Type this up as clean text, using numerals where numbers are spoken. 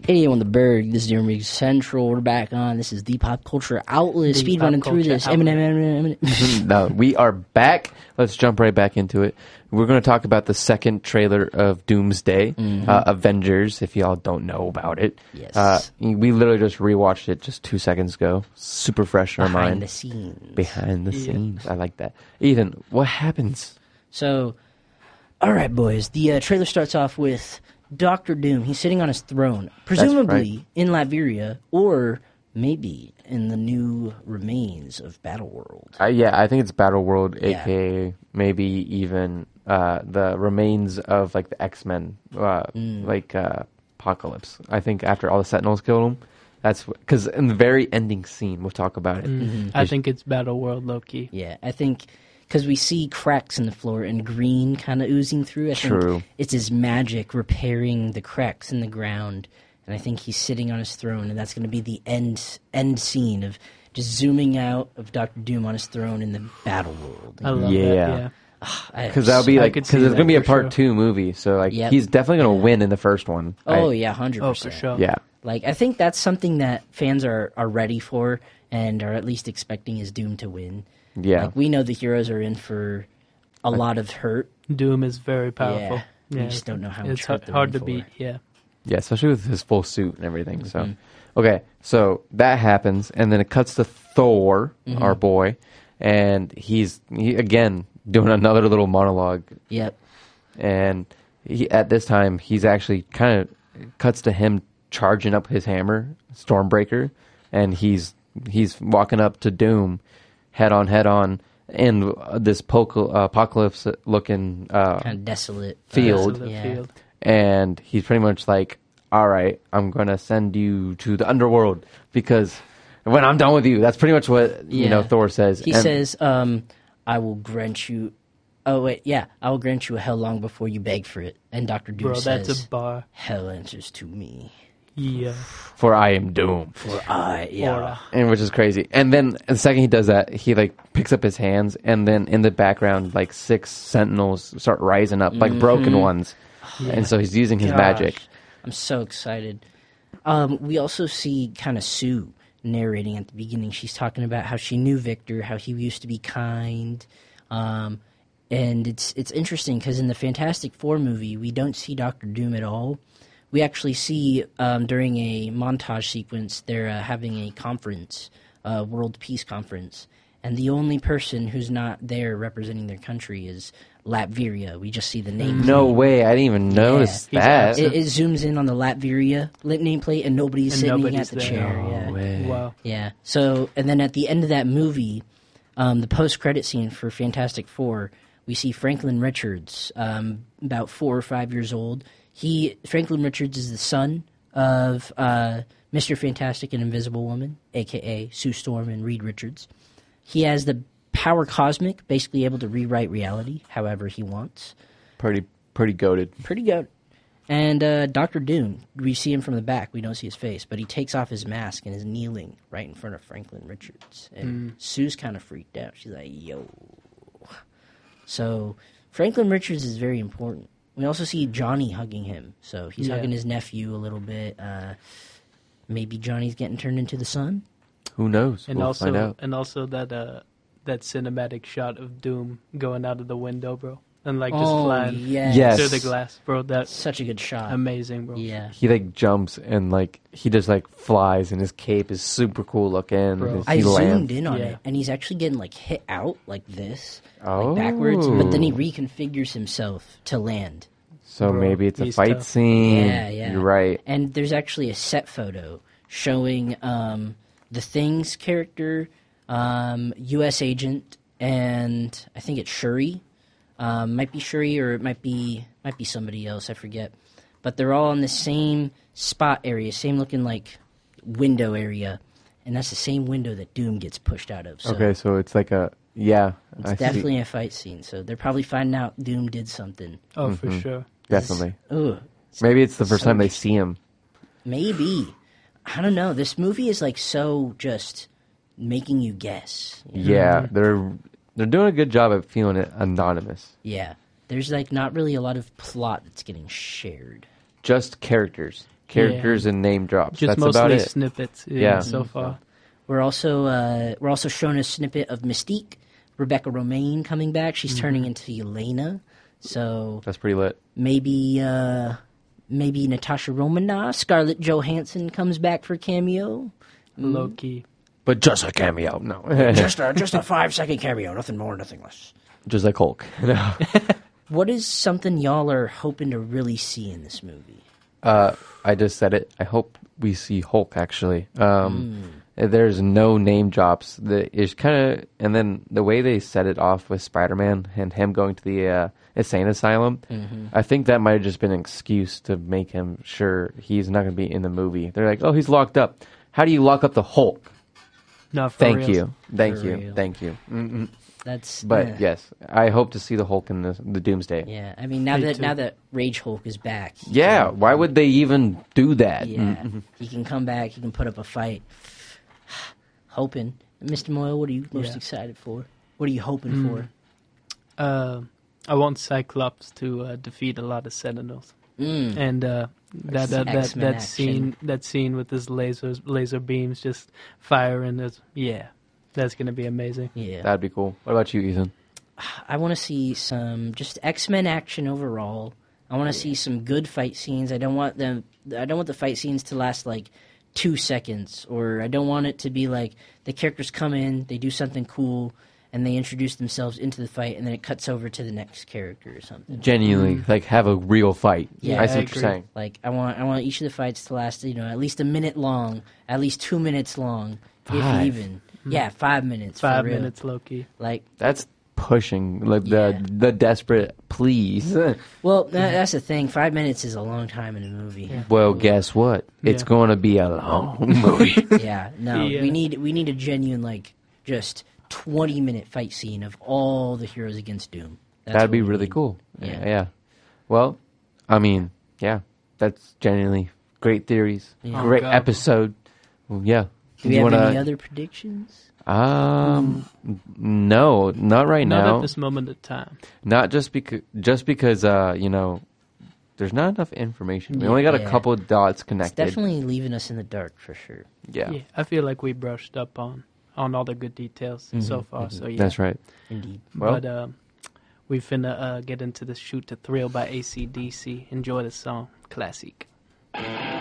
Hey, on the Berg. This is Jeremy Central. We're back on. This is the pop culture outlet. Speed running through this. Eminem. No, we are back. Let's jump right back into it. We're going to talk about the second trailer of Doomsday, Avengers, if y'all don't know about it. Yes. We literally just rewatched it just 2 seconds ago. Super fresh in our mind. Behind the scenes. Behind the scenes. I like that. Ethan, what happens? So, all right, boys. The trailer starts off with Doctor Doom. He's sitting on his throne, presumably in Latveria, or maybe in the new remains of Battleworld. Yeah, I think it's Battleworld, aka maybe even the remains of like the X-Men, Apocalypse. I think after all the Sentinels killed him, that's because in the very ending scene, we'll talk about it. Mm-hmm. I think it's Battleworld, low-key. Yeah, I think because we see cracks in the floor and green kind of oozing through. I think it's his magic repairing the cracks in the ground, and I think he's sitting on his throne, and that's going to be the end scene of just zooming out of Doctor Doom on his throne in the Battleworld. I love that, yeah. Because that'll be like, because it's going to be a part 2 movie, so like he's definitely going to win in the first one. Oh, yeah, 100%. Oh, for sure. Yeah. Like, I think that's something that fans are ready for and are at least expecting is Doom to win. Yeah. Like, we know the heroes are in for a lot of hurt. Doom is very powerful. Yeah. We just don't know how much it's hurt they're hard in to for. beat, yeah. Yeah, especially with his full suit and everything. So, okay, so that happens, and then it cuts to Thor, our boy, and he again doing another little monologue. Yep. And at this time, he's actually kind of cuts to him charging up his hammer, Stormbreaker, and he's walking up to Doom, head on, in this apocalypse-looking Kind of desolate field. field. And he's pretty much like, all right, I'm going to send you to the underworld because when I'm done with you, that's pretty much what, Thor says. He says, I will grant you... Oh, wait, yeah. I will grant you a hell long before you beg for it. And Dr. Doom says... that's a bar. Hell answers to me. Yeah. For I am Doom. And which is crazy. And then the second he does that, he like picks up his hands, and then in the background, like 6 sentinels start rising up, like broken ones. Yeah. And so he's using his magic. I'm so excited. We also see kind of Sue narrating at the beginning. She's talking about how she knew Victor, how he used to be kind. And it's interesting because in the Fantastic Four movie, we don't see Doctor Doom at all. We actually see during a montage sequence, they're having a conference, World Peace Conference, and the only person who's not there representing their country is Latveria. We just see the name. No way! I didn't even notice that. It zooms in on the Latveria nameplate, and nobody's sitting at the there. chair. No way. Wow. Yeah. So, and then at the end of that movie, the post-credit scene for Fantastic Four, we see Franklin Richards, about 4 or 5 years old. Franklin Richards is the son of Mr. Fantastic and Invisible Woman, a.k.a. Sue Storm and Reed Richards. He has the power cosmic, basically able to rewrite reality however he wants. Pretty goated. Pretty good. And Dr. Doom, we see him from the back. We don't see his face, but he takes off his mask and is kneeling right in front of Franklin Richards. And Sue's kind of freaked out. She's like, yo. So Franklin Richards is very important. We also see Johnny hugging him. So he's hugging his nephew a little bit. Maybe Johnny's getting turned into the sun. Who knows? And we'll find out. And also that cinematic shot of Doom going out of the window, bro. And like just flying Yes. through the glass, bro. That's Such a good shot. amazing, bro. Yeah. He like jumps and like he just like flies, and his cape is super cool looking. Bro. I He zoomed lands. in on Yeah. it, and he's actually getting like hit out like this, like backwards. But then he reconfigures himself to land. So Bro, maybe it's a he's fight tough. scene. Yeah. You're right. And there's actually a set photo showing the Thing's character, U.S. agent, and I think it's Shuri. Might be Shuri or it might be somebody else. I forget. But they're all in the same spot area, same looking like window area, and that's the same window that Doom gets pushed out of. So Okay, so it's like it's it's definitely a fight scene. So they're probably finding out Doom did something. Oh, for sure. Definitely. Ugh. Maybe it's the first so time they see him. Maybe. I don't know. This movie is like so just making you guess. you know? Yeah, they're doing a good job at feeling it anonymous. Yeah. There's like not really a lot of plot that's getting shared. Just characters. characters and name drops. Just That's mostly about it. snippets. Yeah. So far. We're also shown a snippet of Mystique, Rebecca Romaine coming back. She's turning into Yelena. So That's pretty lit. maybe Natasha Romanoff, Scarlett Johansson comes back for cameo. Low key. But just a cameo. No. just a 5-second cameo, nothing more, nothing less. Just like Hulk. What is something y'all are hoping to really see in this movie? I just said it. I hope we see Hulk, actually. There's no name drops. It's kind of, and then the way they set it off with Spider-Man and him going to the insane asylum, I think that might have just been an excuse to make him sure he's not going to be in the movie. They're like, oh, he's locked up. How do you lock up the Hulk? No, for Thank reals. you. Thank For you. real. Thank you. Mm-mm. But Yes, I hope to see the Hulk in the Doomsday. yeah, I mean now Me that too. Rage Hulk is back, Yeah, why would they even do that? yeah, he can come back, he can put up a fight. Hoping, Mr. Moyle, what are you most Yeah. excited for? What are you hoping for? I want Cyclops to defeat a lot of Sentinels, and Some X-Men that scene with his laser beams just firing is that's gonna be amazing. Yeah, That'd be cool. What about you, Ethan? I want to see some just X-Men action overall. I want to see some good fight scenes. I don't want the fight scenes to last like 2 seconds, or I don't want it to be like the characters come in, they do something cool, and they introduce themselves into the fight, and then it cuts over to the next character or something. Genuinely, like, have a real fight. Yeah, I see I what you're agree. saying. Like I want each of the fights to last, at least a minute long, at least 2 minutes long, 5. if even. Yeah, 5 minutes. 5 for real. minutes, low key. Like, That's pushing, like, Yeah. the desperate please. well, that's the thing. 5 minutes is a long time in a movie. Well, guess what? It's Yeah. going to be a long movie. Yeah, no, Yeah. we need a genuine just 20-minute fight scene of all the heroes against Doom. That's That'd what be we really need. cool. Yeah. Yeah. Well, I mean, yeah, that's genuinely great theories. Yeah. Oh, Great God. episode. Well, yeah. Do we You have wanna- any other predictions? No, not right Not now. at this moment of time. Not just because, there's not enough information. We only got a Yeah. couple of dots It's connected. definitely leaving us in the dark for sure. Yeah, I feel like we brushed up on all the good details so far. So yeah, that's right. Indeed. Well, But we finna get into the Shoot to Thrill by AC/DC. Enjoy the song, classic.